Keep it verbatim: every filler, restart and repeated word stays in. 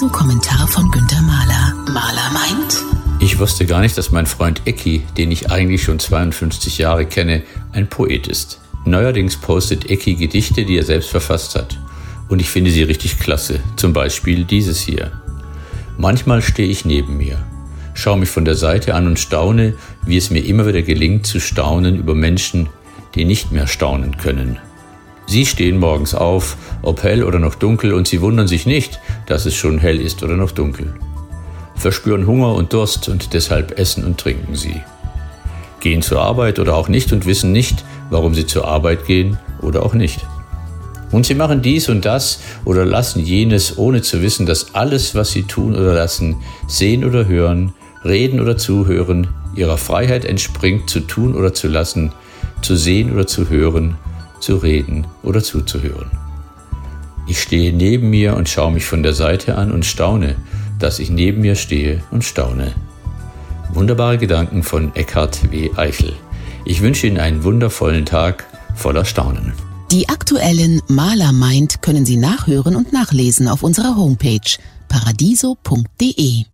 Paradiso-Kommentar von Günter Mahler. Mahler meint: Ich wusste gar nicht, dass mein Freund Ecki, den ich eigentlich schon zweiundfünfzig Jahre kenne, ein Poet ist. Neuerdings postet Ecki Gedichte, die er selbst verfasst hat. Und ich finde sie richtig klasse. Zum Beispiel dieses hier. Manchmal stehe ich neben mir, schaue mich von der Seite an und staune, wie es mir immer wieder gelingt zu staunen über Menschen, die nicht mehr staunen können. Sie stehen morgens auf, ob hell oder noch dunkel, und sie wundern sich nicht, dass es schon hell ist oder noch dunkel. Verspüren Hunger und Durst und deshalb essen und trinken sie. Gehen zur Arbeit oder auch nicht und wissen nicht, warum sie zur Arbeit gehen oder auch nicht. Und sie machen dies und das oder lassen jenes, ohne zu wissen, dass alles, was sie tun oder lassen, sehen oder hören, reden oder zuhören, ihrer Freiheit entspringt, zu tun oder zu lassen, zu sehen oder zu hören, zu reden oder zuzuhören. Ich stehe neben mir und schaue mich von der Seite an und staune, dass ich neben mir stehe und staune. Wunderbare Gedanken von Eckhard W. Eichel. Ich wünsche Ihnen einen wundervollen Tag voller Staunen. Die aktuellen Mahler meint können Sie nachhören und nachlesen auf unserer Homepage paradiso punkt de.